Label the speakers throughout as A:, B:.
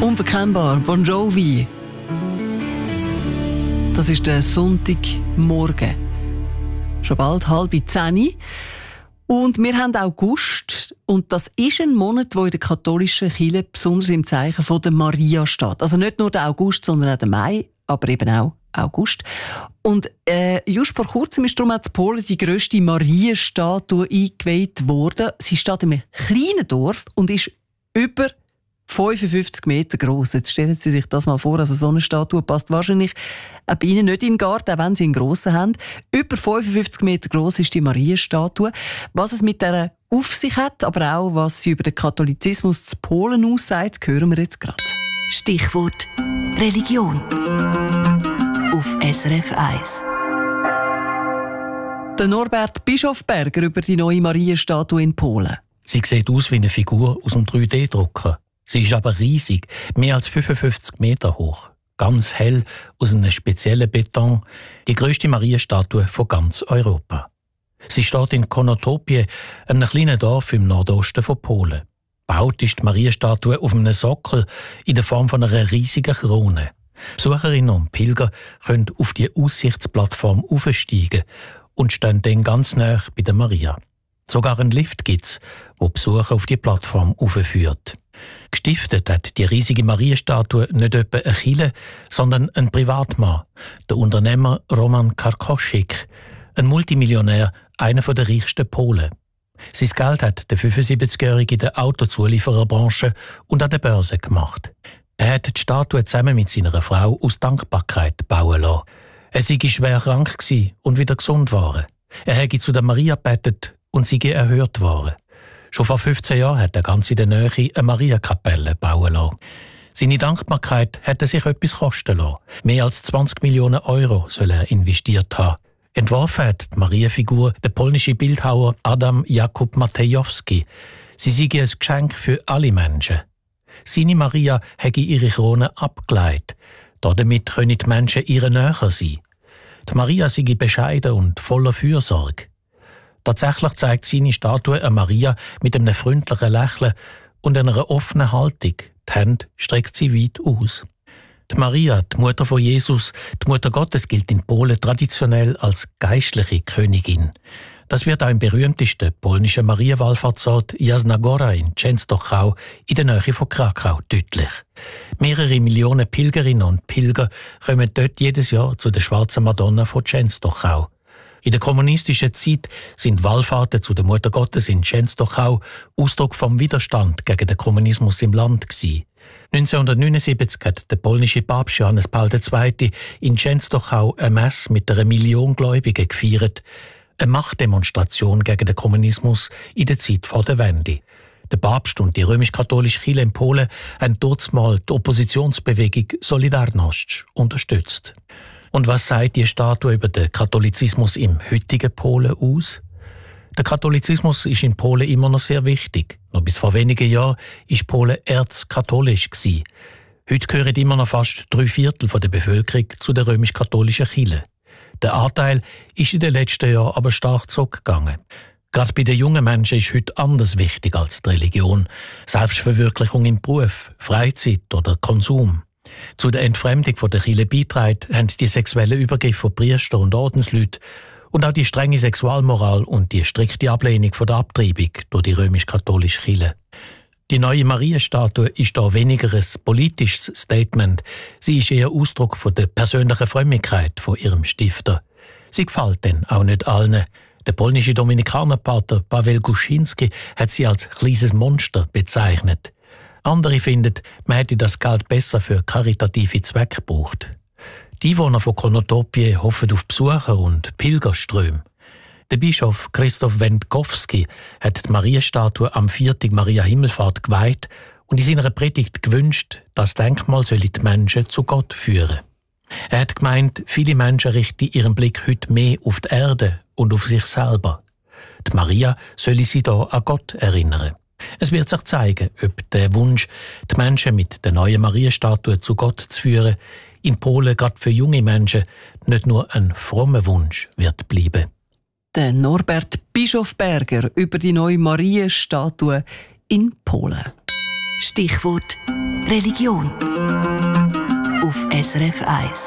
A: Unverkennbar, Bon Jovi. Das ist der Sonntagmorgen. Schon bald 9:30. Und wir haben August. Und das ist ein Monat, der in der katholischen Kirche besonders im Zeichen von der Maria steht. Also nicht nur der August, sondern auch der Mai, aber eben auch August. Und just vor kurzem ist darum auch in Polen die grösste Marienstatue eingeweiht worden. Sie steht in einem kleinen Dorf und ist über 55 Meter gross. Jetzt stellen Sie sich das mal vor, also so eine Statue passt wahrscheinlich auch bei Ihnen nicht in den Garten, auch wenn Sie einen grossen haben. Über 55 Meter gross ist die Marienstatue. Was es mit dieser auf sich hat, aber auch was sie über den Katholizismus zu Polen aussagt, hören wir jetzt gerade.
B: Stichwort Religion auf SRF 1.
A: Der Norbert Bischofberger über die neue Marienstatue in Polen.
C: Sie sieht aus wie eine Figur aus einem 3D-Drucker. Sie ist aber riesig, mehr als 55 Meter hoch. Ganz hell, aus einem speziellen Beton. Die grösste Marienstatue von ganz Europa. Sie steht in Konotopie, einem kleinen Dorf im Nordosten von Polen. Gebaut ist die Marienstatue auf einem Sockel in der Form von einer riesigen Krone. Besucherinnen und Pilger können auf die Aussichtsplattform aufsteigen und stehen dann ganz nahe bei der Maria. Sogar einen Lift gibt's, wo Besucher auf die Plattform aufführt. Gestiftet hat die riesige Marienstatue nicht etwa eine Kirche, sondern ein Privatmann, der Unternehmer Roman Karkoschik, ein Multimillionär, einer der reichsten Polen. Sein Geld hat der 75-Jährige in der Autozuliefererbranche und an der Börse gemacht. Er hat die Statue zusammen mit seiner Frau aus Dankbarkeit bauen lassen. Er sei schwer krank und wieder gesund geworden. Er hätte zu der Maria gebetet und sei erhört worden. Schon vor 15 Jahren hat er ganz in der Nähe eine Mariakapelle bauen lassen. Seine Dankbarkeit hat er sich etwas kosten lassen. Mehr als 20 Millionen Euro soll er investiert haben. Entworfen hat die Marienfigur der polnische Bildhauer Adam Jakub Matejowski. Sie sei ein Geschenk für alle Menschen. Seine Maria hätte ihre Krone abgeleitet. Damit können die Menschen ihr näher sein. Die Maria sei bescheiden und voller Fürsorge. Tatsächlich zeigt seine Statue eine Maria mit einem freundlichen Lächeln und einer offenen Haltung. Die Hände streckt sie weit aus. Die Maria, die Mutter von Jesus, die Mutter Gottes, gilt in Polen traditionell als geistliche Königin. Das wird auch im berühmtesten polnischen Marienwallfahrtsort Jasna Góra in Częstochowa in der Nähe von Krakau deutlich. Mehrere Millionen Pilgerinnen und Pilger kommen dort jedes Jahr zu der Schwarzen Madonna von Częstochowa. In der kommunistischen Zeit sind Wallfahrten zu der Mutter Gottes in Częstochowa Ausdruck vom Widerstand gegen den Kommunismus im Land gewesen. 1979 hat der polnische Papst Johannes Paul II. In Częstochowa eine Messe mit 1 Million Gläubigen gefeiert. Eine Machtdemonstration gegen den Kommunismus in der Zeit vor der Wende. Der Papst und die römisch-katholische Kirche in Polen haben dortmals die Oppositionsbewegung Solidarność unterstützt. Und was sagt die Statue über den Katholizismus im heutigen Polen aus? Der Katholizismus ist in Polen immer noch sehr wichtig. Noch bis vor wenigen Jahren war Polen erzkatholisch. Heute gehören immer noch fast 3/4 der Bevölkerung zu der römisch-katholischen Kirche. Der Anteil ist in den letzten Jahren aber stark zurückgegangen. Gerade bei den jungen Menschen ist heute anders wichtig als die Religion. Selbstverwirklichung im Beruf, Freizeit oder Konsum. Zu der Entfremdung von der Kirche beitragen haben die sexuellen Übergriffe von Priester und Ordensleuten und auch die strenge Sexualmoral und die strikte Ablehnung von der Abtreibung durch die römisch-katholische Kirche. Die neue Marienstatue ist da weniger ein politisches Statement. Sie ist eher Ausdruck von der persönlichen Frömmigkeit von ihrem Stifter. Sie gefällt denn auch nicht allen. Der polnische Dominikanerpater Paweł Guszynski hat sie als kleines Monster bezeichnet. Andere finden, man hätte das Geld besser für karitative Zwecke gebraucht. Die Einwohner von Konotopie hoffen auf Besucher und Pilgerströme. Der Bischof Krzysztof Wędkowski hat die Marienstatue am 4. Maria Himmelfahrt geweiht und in seiner Predigt gewünscht, das Denkmal solle die Menschen zu Gott führen. Er hat gemeint, viele Menschen richten ihren Blick heute mehr auf die Erde und auf sich selber. Die Maria solle sie da an Gott erinnern. Es wird sich zeigen, ob der Wunsch, die Menschen mit der neuen Marienstatue zu Gott zu führen, in Polen gerade für junge Menschen nicht nur ein frommer Wunsch wird bleiben.
A: Der Norbert Bischofberger über die neue Marienstatue in Polen.
B: Stichwort Religion auf SRF 1.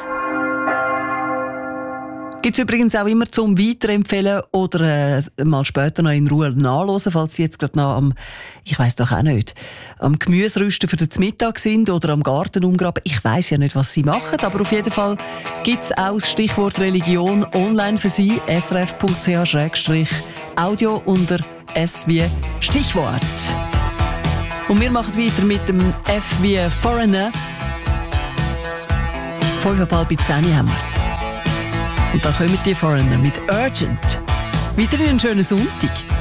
A: Gibt es übrigens auch immer zum Weiterempfehlen oder mal später noch in Ruhe nachhören, falls Sie jetzt gerade noch ich weiss doch auch nicht, am Gemüserüsten für den Mittag sind oder am Garten umgraben. Ich weiss ja nicht, was Sie machen, aber auf jeden Fall gibt es auch das Stichwort Religion online für Sie, srf.ch/audio unter S wie Stichwort. Und wir machen weiter mit dem F wie Foreigner. 5:30 haben wir. Und dann kommen die Foreigner mit Urgent. Wieder einen schönen Sonntag.